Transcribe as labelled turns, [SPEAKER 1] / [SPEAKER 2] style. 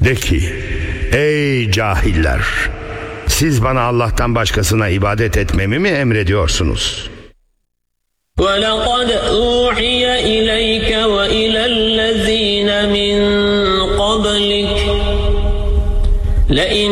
[SPEAKER 1] De ki, ey cahiller! Siz bana Allah'tan başkasına ibadet etmemi mi emrediyorsunuz?
[SPEAKER 2] وَلَقَدْ أُوحِيَ إِلَيْكَ وَإِلَى الَّذِينَ مِنْ قَبْلِكَ لَئِنْ